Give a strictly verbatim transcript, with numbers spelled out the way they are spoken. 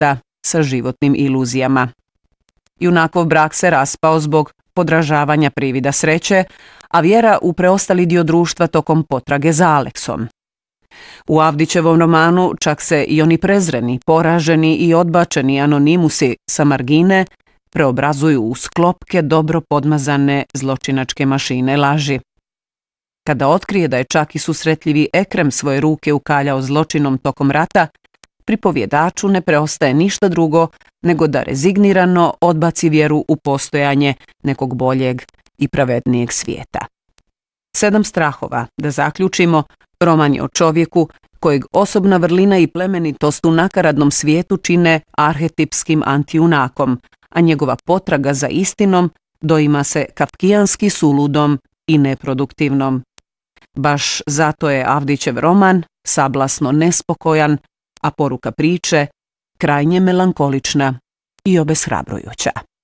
kontakta sa životnim iluzijama. Junakov brak se raspao zbog podražavanja privida sreće, a vjera u preostali dio društva tokom potrage za Aleksom. U Avdićevom romanu čak se i oni prezreni, poraženi i odbačeni anonimusi sa margine preobrazuju u sklopke dobro podmazane zločinačke mašine laži. Kada otkrije da je čak i susretljivi Ekrem svoje ruke ukaljao zločinom tokom rata, pripovjedaču ne preostaje ništa drugo nego da rezignirano odbaci vjeru u postojanje nekog boljeg i pravednijeg svijeta. Sedam strahova, da zaključimo, roman je o čovjeku kojeg osobna vrlina i plemenitost u nakaradnom svijetu čine arhetipskim antijunakom, a njegova potraga za istinom doima se kafkijanski suludom i neproduktivnom. Baš zato je Avdićev roman sablasno nespokojan, a poruka priče krajnje melankolična i obeshrabrujuća.